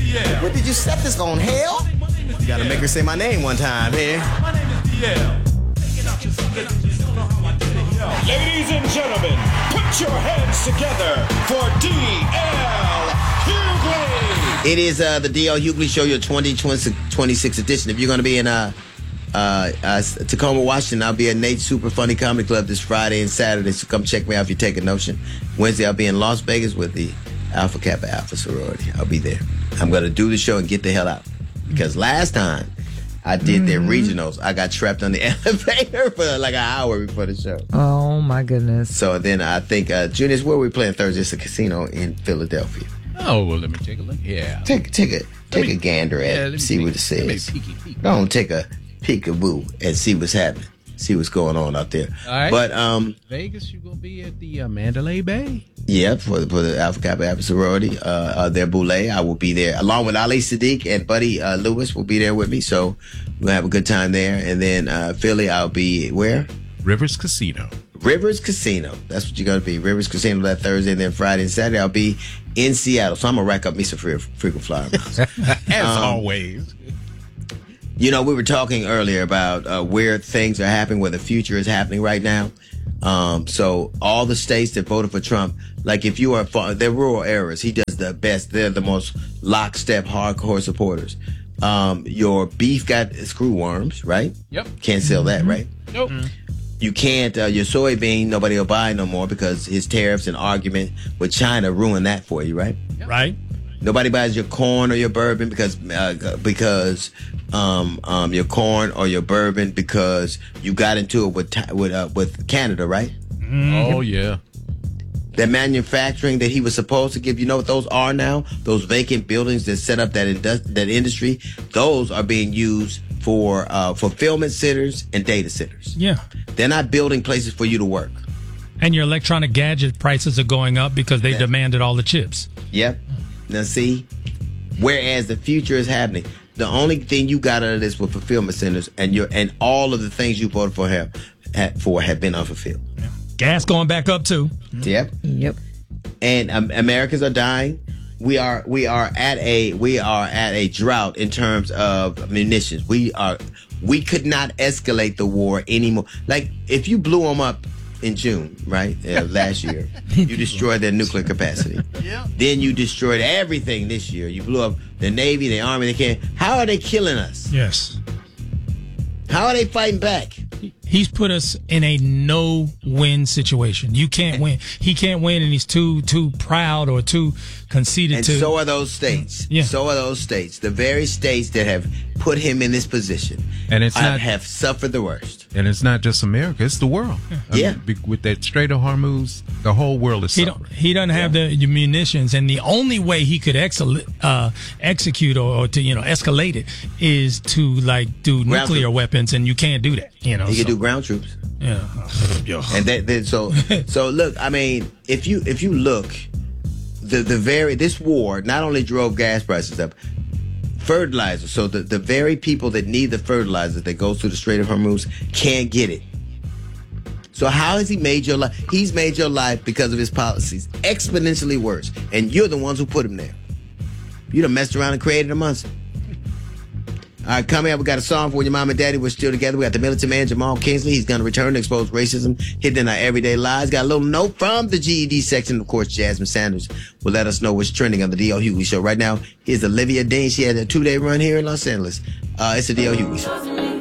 What did you set this on, hell? You gotta make her say my name one time here. My name is DL. Ladies and gentlemen, put your hands together for D.L. Hughley. It is the D.L. Hughley Show, your 2026 edition. If you're going to be in Tacoma, Washington, I'll be at Nate's Super Funny Comedy Club this Friday and Saturday, so come check me out if you take a notion. Wednesday, I'll be in Las Vegas with the Alpha Kappa Alpha sorority. I'll be there. I'm going to do the show and get the hell out. Because last time I did their regionals, I got trapped on the elevator for like an hour before the show. Oh, my goodness. So then I think, Junius, where are we playing Thursday? It's a casino in Philadelphia. Oh, well, let me take a look. Yeah. Take a gander at it, see what it says. Don't take a peekaboo and see what's happening. See what's going on out there. All right. But Vegas, you're going to be at the Mandalay Bay? Yeah, for the Alpha Kappa Alpha sorority, their boule. I will be there along with Ali Sadiq and Buddy Lewis will be there with me. So we'll have a good time there. And then Philly, I'll be where? Rivers Casino. Rivers Casino. That's what you're going to be. Rivers Casino that Thursday. And then Friday and Saturday, I'll be in Seattle. So I'm going to rack up me some frequent flyer miles. As always. You know, we were talking earlier about where things are happening, where the future is happening right now. So all the states that voted for Trump, like if you are, they're rural areas. He does the best. They're the most lockstep, hardcore supporters. Your beef got screw worms, right? Yep. Can't sell that, right? Nope. You can't, your soybean, nobody will buy no more because his tariffs and argument with China ruined that for you, right? Yep. Right. Nobody buys your corn or your bourbon because your corn or your bourbon because you got into it with Canada, right? Oh, yeah. The manufacturing that he was supposed to give, you know what those are now? Those vacant buildings that set up that industry, those are being used for fulfillment centers and data centers. Yeah. They're not building places for you to work. And your electronic gadget prices are going up because they demanded all the chips. Yep. Now see, whereas the future is happening. The only thing you got out of this were fulfillment centers, and all of the things you voted for have been unfulfilled. Yeah. Gas going back up too. Yep. Yep. And Americans are dying. We are at a drought in terms of munitions. We could not escalate the war anymore. Like if you blew them up in June, right, last year, you destroyed their nuclear capacity. Yeah. Then you destroyed everything this year. You blew up the Navy, the Army. How are they killing us? Yes. How are they fighting back? He's put us in a no-win situation. You can't win. He can't win, and he's too proud or too conceited. And so are those states. Yeah. So are those states. The very states that have put him in this position And it's not have suffered the worst. And it's not just America; it's the world. Yeah. With that Strait of Hormuz, the whole world is suffering. He doesn't have the munitions, and the only way he could execute or to escalate it is to like do nuclear weapons, and you can't do that. He can do ground troops. Yeah. And so look. I mean, if you look, this war not only drove gas prices up. Fertilizer. So the very people that need the fertilizer that goes through the Strait of Hormuz can't get it. So how has he made your life? He's made your life because of his policies exponentially worse. And you're the ones who put him there. You done messed around and created a monster. All right, coming up, we got a song for when your mom and daddy were still together. We got the militant man, Jamal Kingsley. He's going to return to expose racism hidden in our everyday lives. Got a little note from the GED section. Of course, Jasmine Sanders will let us know what's trending on the D.L. Hughley Show. Right now, here's Olivia Dean. She had a 2-day run here in Los Angeles. It's the D.L. Hughley Show.